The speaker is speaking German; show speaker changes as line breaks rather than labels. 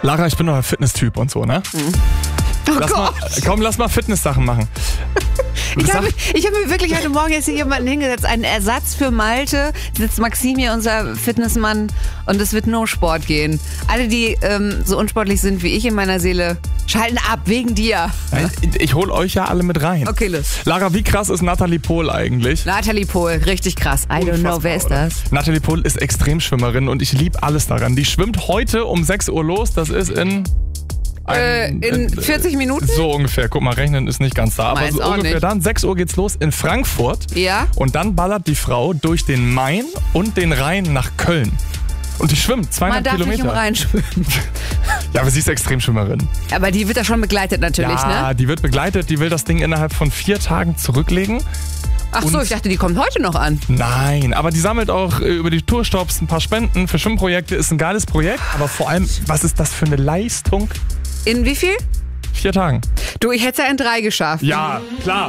Lara, ich bin doch ein Fitness-Typ und so, ne?
Oh Gott.
Lass mal Fitness-Sachen machen.
Ich habe mir wirklich heute Morgen jetzt hier jemanden hingesetzt. Einen Ersatz für Malte sitzt Maxim hier, unser Fitnessmann, und es wird nur Sport gehen. Alle, die so unsportlich sind wie ich in meiner Seele, schalten ab wegen dir.
Ich hole euch ja alle mit rein.
Okay, los.
Lara, wie krass ist Natalie Pohl eigentlich?
Natalie Pohl, richtig krass. I don't know, wer ist das?
Natalie Pohl ist Extremschwimmerin und ich liebe alles daran. Die schwimmt heute um 6 Uhr los. Das ist in
40 Minuten?
So ungefähr. Guck mal, rechnen ist nicht ganz da. Aber so ungefähr
nicht.
dann. 6 Uhr geht's los in Frankfurt.
Ja.
Und dann ballert die Frau durch den Main und den Rhein nach Köln. Und die schwimmt 200
Man darf
Kilometer.
nicht im Rhein schwimmen.
Ja, aber sie ist Extremschwimmerin.
Aber die wird da schon begleitet natürlich,
Ja,
ne?
die wird begleitet. Die will das Ding innerhalb von 4 Tagen zurücklegen.
Ach so, ich dachte, die kommt heute noch an.
Nein, aber die sammelt auch über die Tourstops ein paar Spenden für Schwimmprojekte. Ist ein geiles Projekt. Aber vor allem, was ist das für eine Leistung?
In wie viel?
4 Tagen.
Du, ich hätte es ja in 3 geschafft.
Ja, klar.